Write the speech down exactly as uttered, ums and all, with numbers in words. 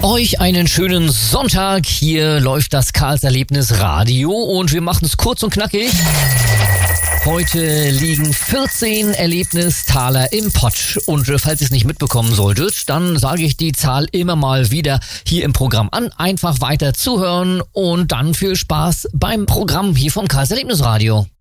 Euch einen schönen Sonntag. Hier läuft das Karls Erlebnis Radio und wir machen es kurz und knackig. Heute liegen vierzehn Erlebnistaler im Pott und falls ihr es nicht mitbekommen solltet, dann sage ich die Zahl immer mal wieder hier im Programm an. Einfach weiter zuhören und dann viel Spaß beim Programm hier vom Karls Erlebnis Radio.